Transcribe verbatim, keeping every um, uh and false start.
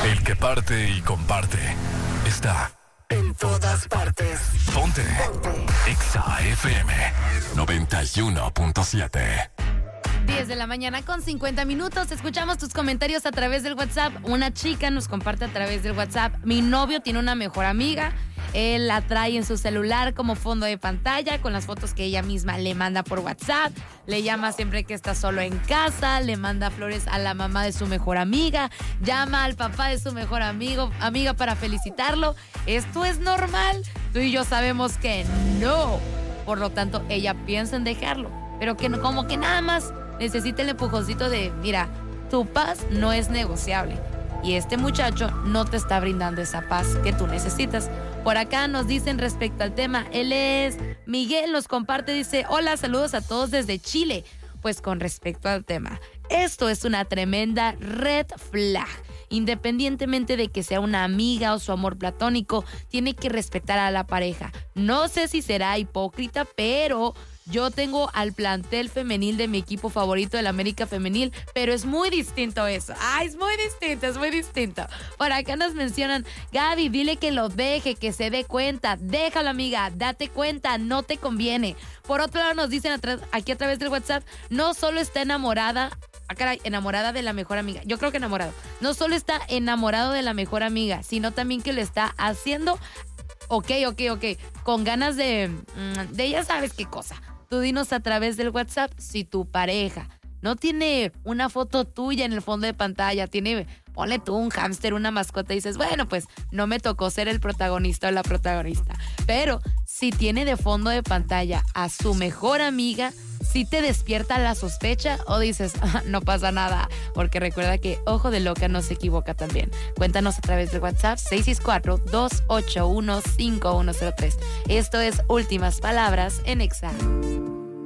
El que parte y comparte está en todas partes. Ponte. Ponte. Exa F M noventa y uno punto siete. diez de la mañana con cincuenta minutos. Escuchamos tus comentarios a través del WhatsApp. Una chica nos comparte a través del WhatsApp: mi novio tiene una mejor amiga. Él la trae en su celular como fondo de pantalla con las fotos que ella misma le manda por WhatsApp. Le llama siempre que está solo en casa. Le manda flores a la mamá de su mejor amiga. Llama al papá de su mejor amigo, amiga para felicitarlo. ¿Esto es normal? Tú y yo sabemos que no. Por lo tanto, ella piensa en dejarlo. Pero que no, como que nada más necesita el empujoncito de, mira, tu paz no es negociable. Y este muchacho no te está brindando esa paz que tú necesitas. Por acá nos dicen respecto al tema, él es Miguel, nos comparte, dice: hola, saludos a todos desde Chile. Pues con respecto al tema, esto es una tremenda red flag. Independientemente de que sea una amiga o su amor platónico, tiene que respetar a la pareja. No sé si será hipócrita, pero yo tengo al plantel femenil de mi equipo favorito, del América Femenil, pero es muy distinto eso. Ah, es muy distinto, es muy distinto. Por acá nos mencionan: Gaby, dile que lo deje, que se dé cuenta. Déjalo, amiga, date cuenta, no te conviene. Por otro lado nos dicen atrás, aquí a través del WhatsApp: no solo está enamorada, ah, caray, enamorada de la mejor amiga. Yo creo que enamorado. No solo está enamorado de la mejor amiga, sino también que lo está haciendo, ok, ok, ok, con ganas de, de ya sabes qué cosa. Tú dinos a través del WhatsApp si tu pareja no tiene una foto tuya en el fondo de pantalla, tiene, ponle tú un hámster, una mascota, y dices, bueno, pues no me tocó ser el protagonista o la protagonista. Pero si tiene de fondo de pantalla a su mejor amiga, si te despierta la sospecha o dices, ah, no pasa nada, porque recuerda que ojo de loca no se equivoca también. Cuéntanos a través del WhatsApp seis seis cuatro, dos ocho uno, cinco uno cero tres. Esto es Últimas Palabras en Exa.